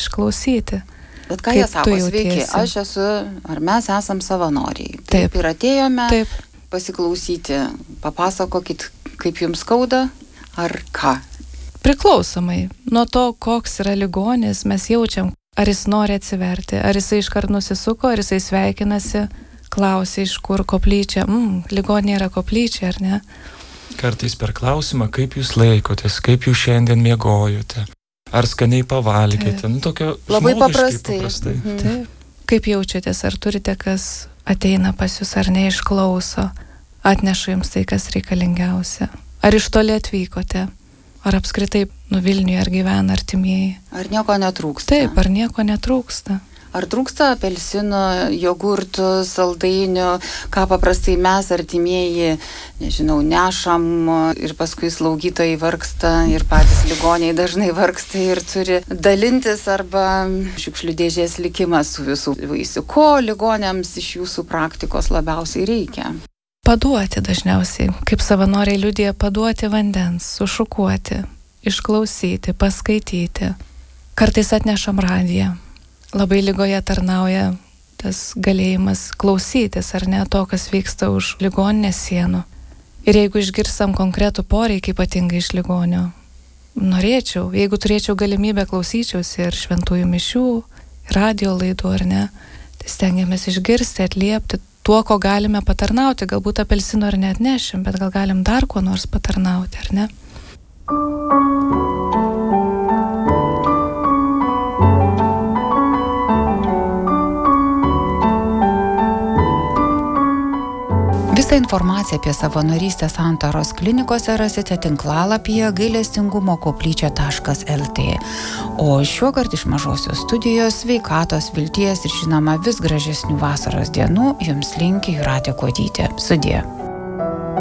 išklausyti. Bet ką jie sako, sveiki, aš esu, ar mes esam savanoriai. Taip ir atėjome pasiklausyti, papasakokit, kaip jums skauda, ar ką. Priklausomai nuo to, koks yra ligonis, mes jaučiam, ar jis nori atsiverti, ar jisai iškart nusisuko, ar jisai sveikinasi, klausia, iš kur koplyčia, ligonė yra koplyčia, ar ne? Kartais per klausimą, kaip jūs laikotės, kaip jūs šiandien miegojote, ar skaniai pavalgėte, tokio labai paprastai. Taip. Kaip jaučiatės, ar turite, kas ateina pas jūs, ar neišklauso, atneša jums tai, kas reikalingiausia, ar iš toli atvykote, ar apskritai Vilniuje, ar gyvena artimieji. Ar nieko netrūksta? Taip, ar nieko netrūksta. Ar trūksta apelsinų, jogurtų, saldainių, ką paprastai mes artimieji, nešam ir paskui slaugytojai vargsta ir patys ligoniai dažnai vargsta ir turi dalintis arba šiukšlių dėžės likimas su visų vaisių. Ko ligoniams iš jūsų praktikos labiausiai reikia? Paduoti dažniausiai, kaip savanoriai liudija, paduoti vandens, sušukuoti, išklausyti, paskaityti. Kartais atnešam radiją. Labai ligoje tarnauja tas galėjimas klausytis, ar ne, to, kas vyksta už ligoninės sienų. Ir jeigu išgirstam konkretų poreikį, ypatingai iš ligonio, norėčiau, jeigu turėčiau galimybę, klausyčiausi ir šventųjų mišių, radio laidų, ar ne, tai stengiamės išgirsti, atliepti tuo, ko galime patarnauti. Galbūt apelsino ar neatnešim, bet gal galim dar kuo nors patarnauti, ar ne? Visą informaciją apie savanorystę Santaros klinikose rasite tinklalapyje gailestingumokoplyčia.lt. O šiuokart iš Mažosios studijos sveikatos, vilties ir žinoma vis gražesnių vasaros dienų jums linki Jūratė Kuodytė. Sudie.